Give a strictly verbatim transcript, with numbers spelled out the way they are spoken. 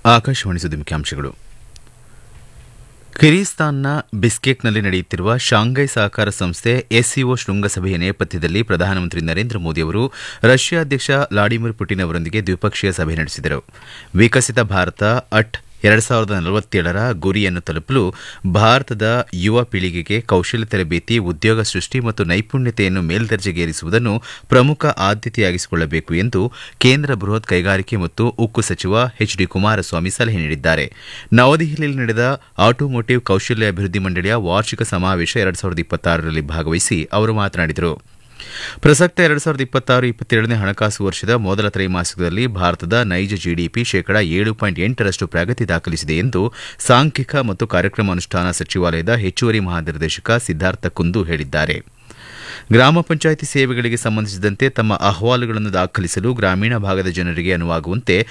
ಆಕಾಶವಾಣಿ ಸುದ್ದಿ ಮುಖ್ಯಾಂಶಗಳು. ಕಿರ್ಗಿಸ್ತಾನ್ನ ಬಿಸ್ಕೆಕ್ನಲ್ಲಿ ನಡೆಯುತ್ತಿರುವ ಶಾಂಘೈ ಸಹಕಾರ ಸಂಸ್ಥೆ ಎಸ್ಸಿಒ ಶೃಂಗಸಭೆಯ ನೇಪಥ್ಯದಲ್ಲಿ ಪ್ರಧಾನಮಂತ್ರಿ ನರೇಂದ್ರ ಮೋದಿ ಅವರು ರಷ್ಯಾ ಅಧ್ಯಕ್ಷ ವ್ಲಾಡಿಮಿರ್ ಪುಟಿನ್ ಅವರೊಂದಿಗೆ ದ್ವಿಪಕ್ಷೀಯ ಸಭೆ ನಡೆಸಿದರು. ವಿಕಸಿತ ಭಾರತ ಅಟ್ ಎರಡು ಸಾವಿರದ ನಲವತ್ತೇಳರ ಗುರಿಯನ್ನು ತಲುಪಲು ಭಾರತದ ಯುವ ಪೀಳಿಗೆಗೆ ಕೌಶಲ್ಯ ತರಬೇತಿ, ಉದ್ಯೋಗ ಸೃಷ್ಟಿ ಮತ್ತು ನೈಪುಣ್ಯತೆಯನ್ನು ಮೇಲ್ದರ್ಜೆಗೇರಿಸುವುದನ್ನು ಪ್ರಮುಖ ಆದ್ಯತೆಯಾಗಿಸಿಕೊಳ್ಳಬೇಕು ಎಂದು ಕೇಂದ್ರ ಬೃಹತ್ ಕೈಗಾರಿಕೆ ಮತ್ತು ಉಕ್ಕು ಸಚಿವ ಎಚ್ ಡಿ ಕುಮಾರಸ್ವಾಮಿ ಸಲಹೆ ನೀಡಿದ್ದಾರೆ. ನವದೆಹಲಿಯಲ್ಲಿ ನಡೆದ ಆಟೋಮೋಟಿವ್ ಕೌಶಲ್ಯ ಅಭಿವೃದ್ಧಿ ಮಂಡಳಿಯ ವಾರ್ಷಿಕ ಸಮಾವೇಶ ಎರಡು ಸಾವಿರದ ಇಪ್ಪತ್ತಾರರಲ್ಲಿ ಭಾಗವಹಿಸಿ ಅವರು ಮಾತನಾಡಿದರು. ಪ್ರಸಕ್ತ ಎರಡು ಸಾವಿರದ ಇಪ್ಪತ್ತಾರು ಇಪ್ಪತ್ತೇಳನೇ ಹಣಕಾಸು ವರ್ಷದ ಮೊದಲ ತ್ರೈಮಾಸಿಕದಲ್ಲಿ ಭಾರತದ ನೈಜ ಜಿಡಿಪಿ ಶೇಕಡಾ ಏಳು ಪಾಯಿಂಟ್ ಎಂಟರಷ್ಟು ಪ್ರಗತಿ ದಾಖಲಿಸಿದೆ ಎಂದು ಸಾಂಖ್ಯಿಕ ಮತ್ತು ಕಾರ್ಯಕ್ರಮ ಅನುಷ್ಠಾನ ಸಚಿವಾಲಯದ ಹೆಚ್ಚುವರಿ ಮಹಾನಿರ್ದೇಶಕ ಸಿದ್ದಾರ್ಥ ಕುಂದು ಹೇಳಿದ್ದಾರೆ. ಗ್ರಾಮ ಪಂಚಾಯಿತಿ ಸೇವೆಗಳಿಗೆ ಸಂಬಂಧಿಸಿದಂತೆ ತಮ್ಮ ಅಹವಾಲುಗಳನ್ನು ದಾಖಲಿಸಲು ಗ್ರಾಮೀಣ ಭಾಗದ ಜನರಿಗೆ ಅನುವಾಗುವಂತೆ